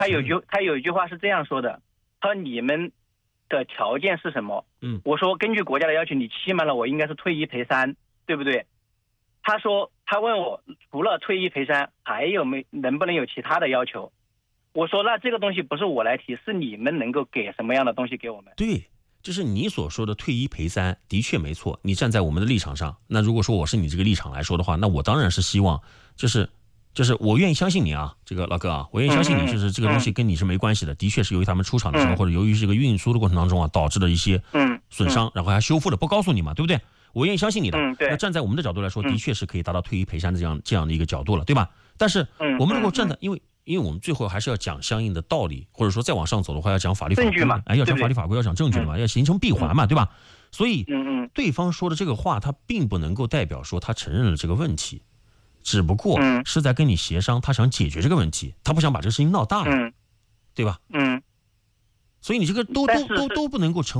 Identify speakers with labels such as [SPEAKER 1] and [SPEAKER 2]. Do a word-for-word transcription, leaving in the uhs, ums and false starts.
[SPEAKER 1] 他有句他有一句话是这样说的，他说你们的条件是什么？
[SPEAKER 2] 嗯，
[SPEAKER 1] 我说根据国家的要求，你期满了我应该是退一赔三，对不对？他说他问我除了退一赔三还有没能不能有其他的要求？我说那这个东西不是我来提，是你们能够给什么样的东西给我们？
[SPEAKER 2] 对。就是你所说的退一赔三的确没错，你站在我们的立场上，那如果说我是你这个立场来说的话，那我当然是希望就是就是我愿意相信你啊，这个老哥啊，我愿意相信你，就是这个东西跟你是没关系的，的确是由于他们出厂的时候或者由于这个运输的过程当中啊导致的一些损伤，然后还修复了不告诉你嘛，对不对？我愿意相信你的。那站在我们的角度来说，的确是可以达到退一赔三的这样这样的一个角度了，对吧？但是我们如果站在因为因为我们最后还是要讲相应的道理，或者说再往上走的话，要讲法律法规嘛，哎，要讲法律法规，要讲证据的嘛，要形成闭环嘛，对吧？所以，对方说的这个话，他并不能够代表说他承认了这个问题，只不过是在跟你协商，他想解决这个问题，他不想把这个事情闹大了，对吧？
[SPEAKER 1] 嗯，
[SPEAKER 2] 所以你这个都都都都不能够成。